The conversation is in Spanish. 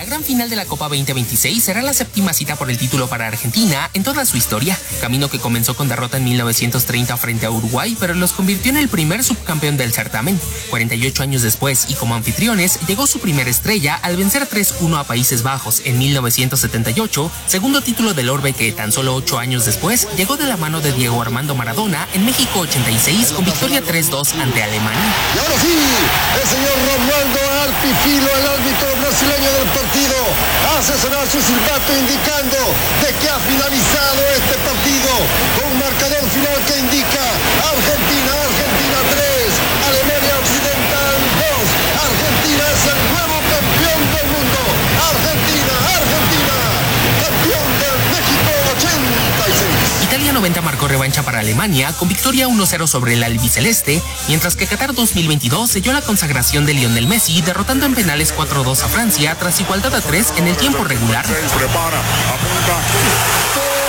gran final de la Copa 2026 será la séptima cita por el título para Argentina en toda su historia, camino que comenzó con derrota en 1930 frente a Uruguay, pero los convirtió en el primer subcampeón del certamen. 48 años después y como anfitriones, llegó su primera estrella al vencer 3-1 a Países Bajos en 1978, segundo título del orbe que tan solo 8 años después llegó de la mano de Diego Armando Maradona en México 86 con victoria 3-2 ante Alemania. Y ahora sí, el señor Romualdo Arpifilo, el árbitro brasileño del partido, hace sonar su silbato indicando de que ha finalizado este partido con un marcador final que indica Argentina 3, Alemania Occidental 2. Argentina es el nuevo campeón del mundo. Argentina, campeón del México 86. Italia 90 marcó revancha para Alemania con victoria 1-0 sobre el albiceleste, mientras que Qatar 2022 selló la consagración de Lionel Messi derrotando en penales 4-2 a Francia tras igualdad a 3 en el tiempo regular. Prepara, apunta